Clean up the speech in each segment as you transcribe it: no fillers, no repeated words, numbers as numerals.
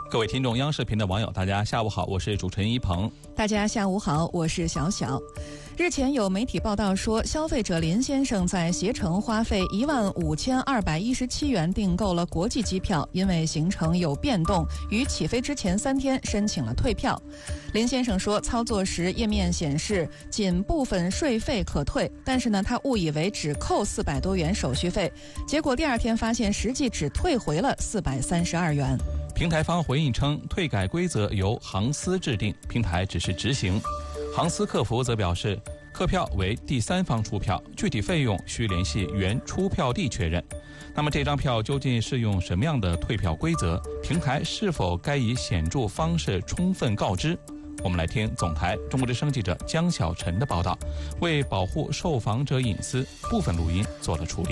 各位听众，央视频的网友，大家下午好，我是主持人一鹏。 大家下午好，我是小小。日前有媒体报道说，消费者林先生在携程花费15217元订购了国际机票，因为行程有变动，于起飞之前3天申请了退票。林先生说，操作时页面显示仅部分税费可退，但是呢，他误以为只扣400多元手续费，结果第2天发现实际只退回了432元。 平台方回应称，退改规则由航司制定，平台只是执行。航司客服则表示，客票为第三方出票，具体费用需联系原出票地确认。那么这张票究竟适用什么样的退票规则？平台是否该以显著方式充分告知？我们来听总台中国之声记者江小晨的报道，为保护受访者隐私，部分录音做了处理。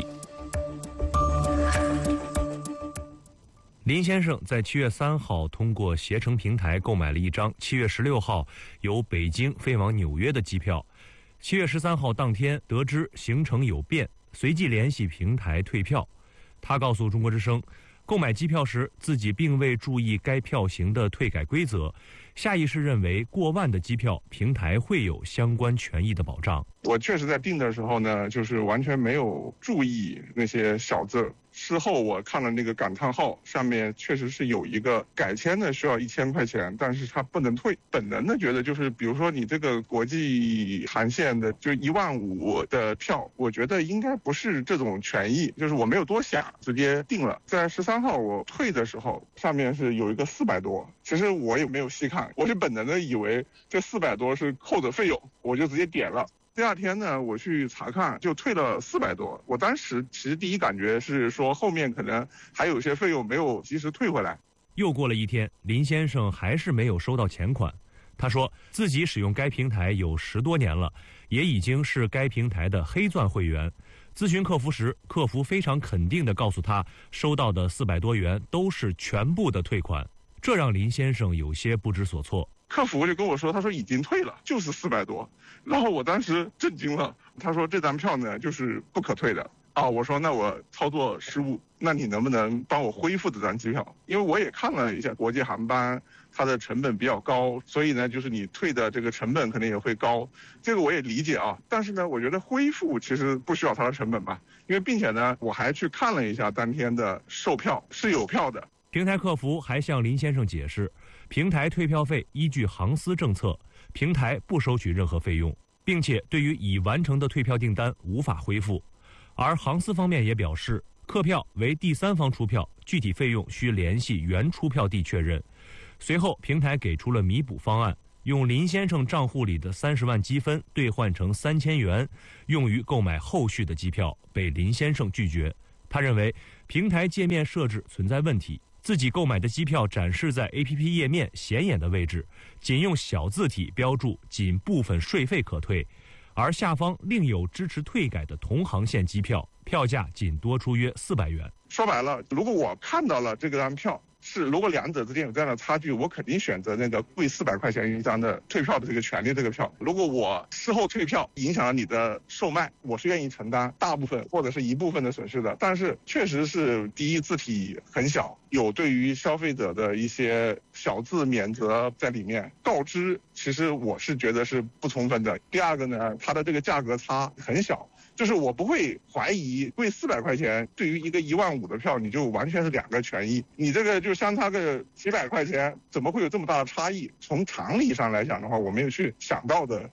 林先生在7月3号通过携程平台购买了一张7月16号由北京飞往纽约的机票。7月13号当天得知行程有变，随即联系平台退票。他告诉中国之声，购买机票时自己并未注意该票型的退改规则，下意识认为过万的机票平台会有相关权益的保障。 我确实在订的时候呢，就是完全没有注意那些小字。事后我看了那个感叹号，上面确实是有一个改签的需要1000块钱，但是它不能退。本能的觉得就是，比如说你这个国际航线的就15000的票，我觉得应该不是这种权益，就是我没有多想，直接定了。在13号我退的时候，上面是有一个400多，其实我也没有细看，我是本能的以为这400多是扣的费用，我就直接点了。第2天呢，我去查看，就退了400多。我当时其实第一感觉是说，后面可能还有些费用没有及时退回来。 又过了1天，林先生还是没有收到钱款。他说自己使用该平台有10多年了，也已经是该平台的黑钻会员。咨询客服时，客服非常肯定地告诉他，收到的400多元都是全部的退款，这让林先生有些不知所措。 客服就跟我说，他说已经退了，就是400多。然后我当时震惊了，他说这张票呢就是不可退的啊。我说那我操作失误，那你能不能帮我恢复这张机票？因为我也看了一下国际航班，它的成本比较高，所以呢就是你退的这个成本可能也会高，这个我也理解啊。但是呢，我觉得恢复其实不需要它的成本吧，因为并且呢我还去看了一下当天的售票是有票的。 平台客服还向林先生解释，平台退票费依据航司政策，平台不收取任何费用，并且对于已完成的退票订单无法恢复。而航司方面也表示，客票为第三方出票，具体费用需联系原出票地确认。随后平台给出了弥补方案，用林先生账户里的30万积分兑换成3000元，用于购买后续的机票，被林先生拒绝。他认为平台界面设置存在问题，自己购买的机票展示在 APP 页面显眼的位置，仅用小字体标注仅部分税费可退，而下方另有支持退改的同航线机票，票价仅多出约400元。 说白了，如果我看到了这张票，如果两者之间有这样的差距，我肯定选择那个贵400块钱一张的退票的这个权利这个票。如果我事后退票影响了你的售卖，我是愿意承担大部分或者是一部分的损失的。但是确实是第一，字体很小，有对于消费者的一些小字免责在里面，告知其实我是觉得是不充分的。第二个呢，它的这个价格差很小，就是我不会怀疑贵400块钱对于一个15000的票，你就完全是2个权益，你这个就相差个几百块钱，怎么会有这么大的差异？从常理上来讲的话，我没有去想到的。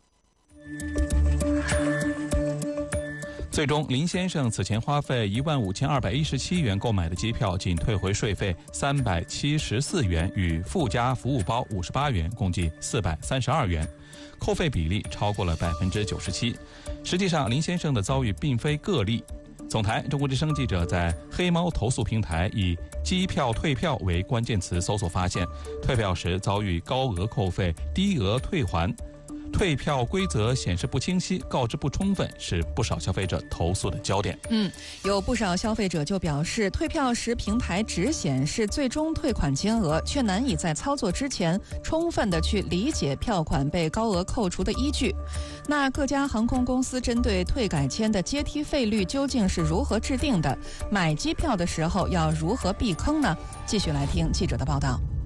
最终，林先生此前花费15217元购买的机票，仅退回税费374元与附加服务包58元，共计432元，扣费比例超过了97%。实际上，林先生的遭遇并非个例。总台中国之声记者在黑猫投诉平台以机票退票为关键词搜索发现，退票时遭遇高额扣费、低额退还，退票规则显示不清晰、告知不充分，是不少消费者投诉的焦点。 有不少消费者就表示，退票时平台只显示最终退款金额，却难以在操作之前充分的去理解票款被高额扣除的依据。那各家航空公司针对退改签的阶梯费率究竟是如何制定的？买机票的时候要如何避坑呢？继续来听记者的报道。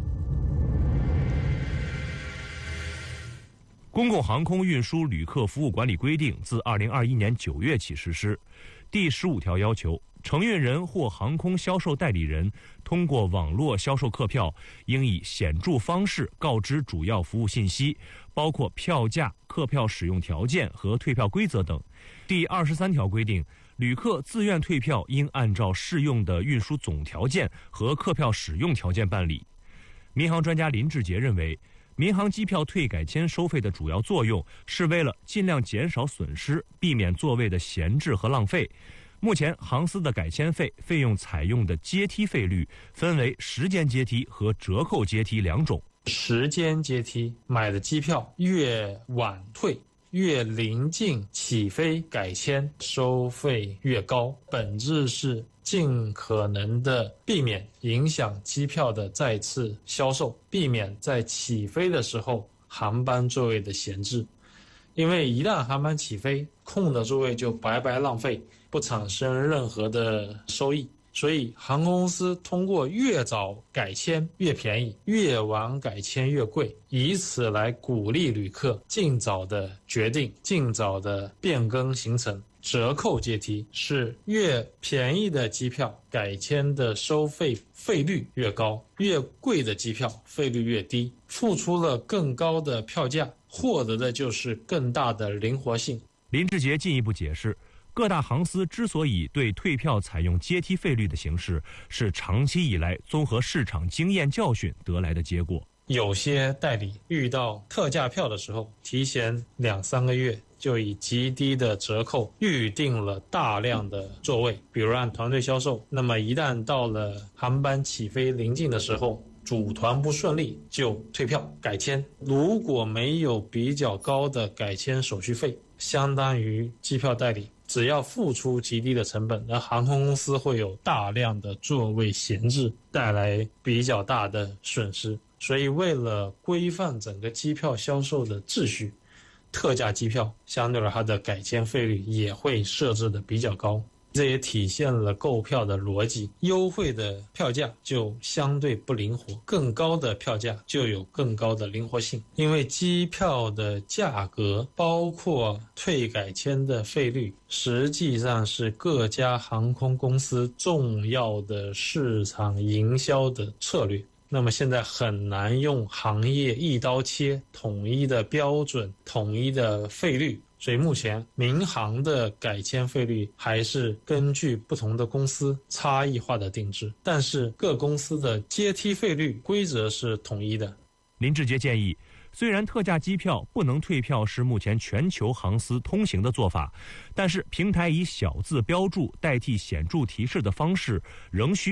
公共航空运输旅客服务管理规定自2021年9月起实施。第15条要求，承运人或航空销售代理人通过网络销售客票，应以显著方式告知主要服务信息，包括票价、客票使用条件和退票规则等。第23条规定，旅客自愿退票应按照适用的运输总条件和客票使用条件办理。民航专家林志杰认为，民航机票退改签收费的主要作用是为了尽量减少损失，避免座位的闲置和浪费。目前航司的改签费用采用的阶梯费率分为时间阶梯和折扣阶梯两种。 时间阶梯买的机票越晚退，越临近起飞改签，收费越高，本质是尽可能的避免影响机票的再次销售，避免在起飞的时候航班座位的闲置。因为一旦航班起飞，空的座位就白白浪费，不产生任何的收益。所以航空公司通过越早改签越便宜，越晚改签越贵，以此来鼓励旅客尽早的决定，尽早的变更行程。折扣阶梯是越便宜的机票改签的收费费率越高，越贵的机票费率越低，付出了更高的票价，获得的就是更大的灵活性。 林志杰进一步解释，各大航司之所以对退票采用阶梯费率的形式，是长期以来综合市场经验教训得来的结果。 有些代理遇到特价票的时候，提前2-3个月就以极低的折扣预定了大量的座位，比如按团队销售，那么一旦到了航班起飞临近的时候，组团不顺利就退票改签。如果没有比较高的改签手续费，相当于机票代理只要付出极低的成本，而航空公司会有大量的座位闲置，带来比较大的损失。所以为了规范整个机票销售的秩序，特价机票相对而它的改签费率也会设置的比较高，这也体现了购票的逻辑。优惠的票价就相对不灵活，更高的票价就有更高的灵活性。因为机票的价格包括退改签的费率，实际上是各家航空公司重要的市场营销的策略。那么现在很难用行业一刀切，统一的标准，统一的费率，所以目前民航的改签费率还是根据不同的公司差异化的定制，但是各公司的阶梯费率规则是统一的。 林志杰建议，虽然特价机票不能退票是目前全球航司通行的做法，但是平台以小字标注代替显著提示的方式仍需